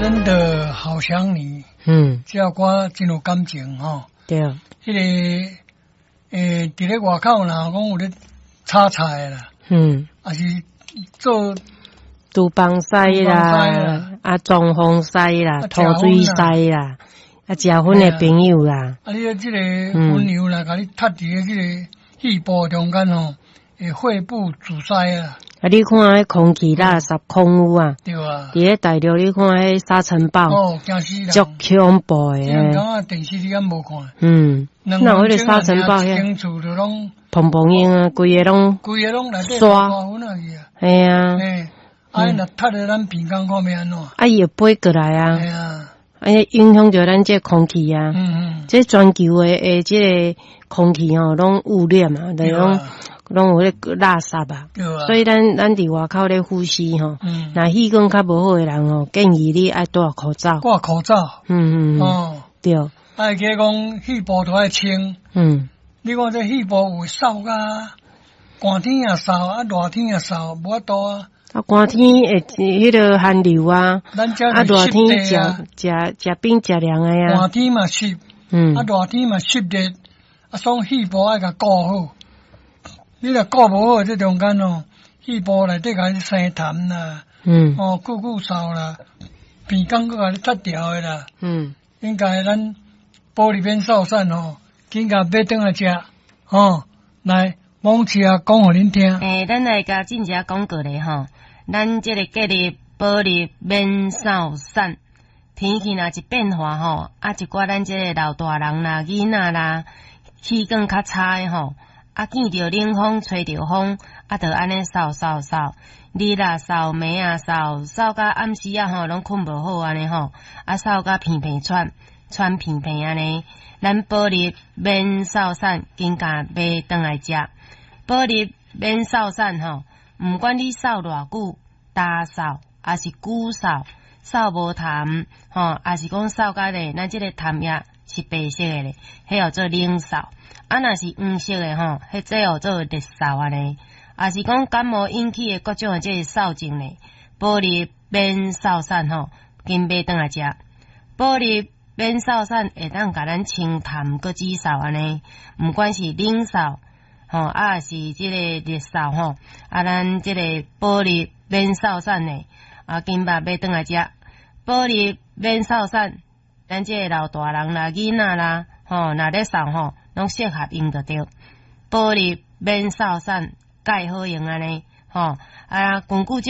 真的好想你，这首歌真有感情吼。对，迄个伫咧外口啦，讲有咧炒菜啦，还是做厨房师啦，啊，装潢师啦，涂水师啦，啊，食薰的朋友啦。 啊，你即个温柔啦，甲你踢伫咧即个戏部中间吼，会肺部阻塞啦。 啊！你看迄空气垃圾空污啊， 对啊！ 伫咧大陆你看迄沙尘暴， 惊死人， 足恐怖诶！ 刚刚电视你敢无看？ 那有迄个沙尘暴遐，蓬蓬烟啊，规个拢刷，系啊， 啊，若踢咧咱鼻孔看要安怎？ 啊，伊会飞过来啊，系啊，影响着咱这空气啊，这全球诶这个空气吼，拢污染啊，就拢有迄个垃圾啊，所以咱伫外口咧呼吸吼，若气管较无好诶人吼，建议你爱戴口罩。 挂口罩。 对。 啊，记讲肺部都爱清。你看这肺部有扫甲，寒天也扫，啊热天也扫，无法度啊。 啊，寒天会迄个寒流啊，啊热天食冰食凉诶啊。 寒天嘛湿，啊热天嘛湿热，啊所以肺部爱甲顾好。你若顾无好，这中间哦，肺部内底甲你生痰啦，久扫啦，鼻孔佮甲你擦掉诶啦，应该咱玻璃边扫散吼，紧甲买转来食，来，往期啊讲互恁听。 咱来甲真正讲过咧吼，咱这个隔离玻璃免扫散，天气若一变化吼，啊一寡咱这个老大人啦、囡仔啦，气管较差诶吼。啊，见着冷风，吹着风，啊，就安尼扫，日啊扫，暝啊扫到暗时啊吼，拢困无好安尼吼，啊扫到片片喘片片安尼，咱玻璃免扫散，紧甲买转来食。玻璃免扫散吼，毋管你扫偌久，大扫还是久扫，扫无痰吼，还是讲扫甲咧，咱即个痰液是白色诶咧，迄叫做冷扫。啊，若是黄色诶吼，迄这叫做热扫安尼。也是讲感冒引起诶各种诶这个扫症咧，玻璃免扫散吼，紧买转来食。玻璃免扫散会当甲咱清痰搁止扫安尼，毋管是冷扫吼，啊是即个热扫吼，啊咱即个玻璃免扫散诶，啊紧买转来食。玻璃免扫散，咱即个老大人啦、囡仔啦，吼，若咧扫吼。拢适合用得着，玻璃免扫散，介好用安尼，吼，啊，根据